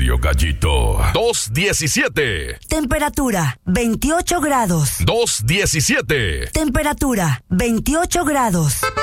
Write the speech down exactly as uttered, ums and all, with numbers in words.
serio, gallito. dos diecisiete. Temperatura, veintiocho grados. dos diecisiete. Temperatura, veintiocho grados.